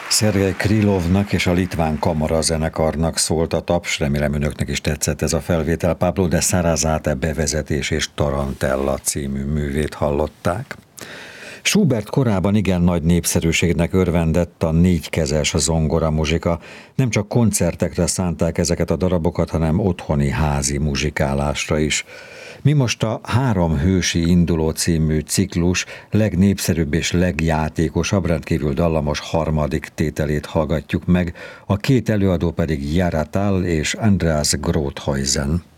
Szergej Krilovnak és a Litván Kamara zenekarnak szólt a taps, remélem önöknek is tetszett ez a felvétel. Pablo de Sarasate bevezetés és Tarantella című művét hallották. Schubert korában igen nagy népszerűségnek örvendett a négykezes zongora muzsika. Nem csak koncertekre szánták ezeket a darabokat, hanem otthoni házi muzsikálásra is. Mi most a Három hősi induló című ciklus legnépszerűbb és legjátékosabb, rendkívül dallamos harmadik tételét hallgatjuk meg, a két előadó pedig Jara Tal és Andreas Grothuysen.